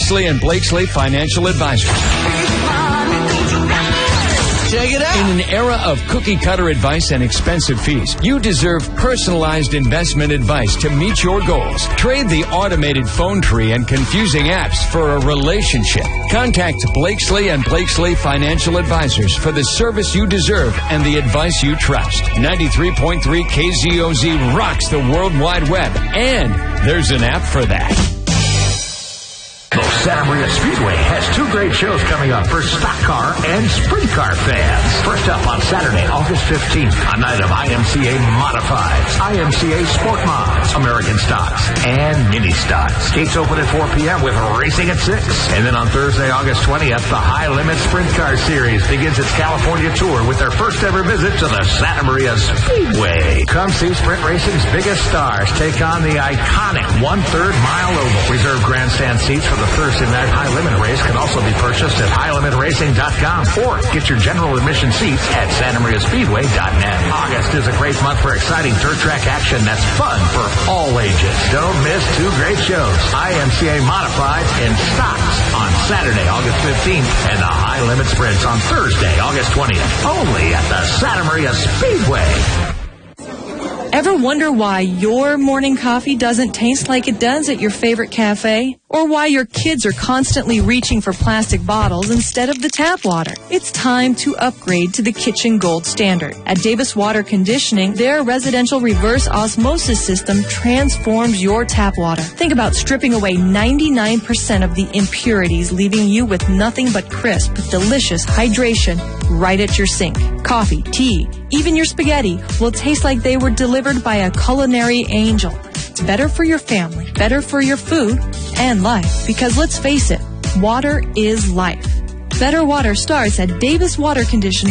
Blakesley and Blakesley Financial Advisors. Check it out. In an era of cookie-cutter advice and expensive fees, you deserve personalized investment advice to meet your goals. Trade the automated phone tree and confusing apps for a relationship. Contact Blakesley and Blakesley Financial Advisors for the service you deserve and the advice you trust. 93.3 KZOZ rocks the World Wide Web, and there's an app for that. The Santa Maria Speedway has two great shows coming up for stock car and sprint car fans. First up on Saturday, August 15th, a night of IMCA Modifieds, IMCA Sport Mods, American Stocks, and Mini Stocks. Gates open at 4 p.m. with racing at 6. And then on Thursday, August 20th, the High Limit Sprint Car Series begins its California tour with their first ever visit to the Santa Maria Speedway. Come see sprint racing's biggest stars take on the iconic 1/3 mile oval. Reserve grandstand seats for the Thursday night High Limit race can also be purchased at highlimitracing.com or get your general admission seats at santamariaspeedway.net. August is a great month for exciting dirt track action that's fun for all ages. Don't miss two great shows, IMCA Modified and Stocks on Saturday, August 15th, and the High Limit Sprints on Thursday, August 20th, only at the Santa Maria Speedway. Ever wonder why your morning coffee doesn't taste like it does at your favorite cafe? Or why your kids are constantly reaching for plastic bottles instead of the tap water? It's time to upgrade to the kitchen gold standard. At Davis Water Conditioning, their residential reverse osmosis system transforms your tap water. Think about stripping away 99% of the impurities, leaving you with nothing but crisp, delicious hydration right at your sink. Coffee, tea, even your spaghetti will taste like they were delivered by a culinary angel. It's better for your family, better for your food, and life. Because let's face it, water is life. Better water starts at Davis Water Conditioning.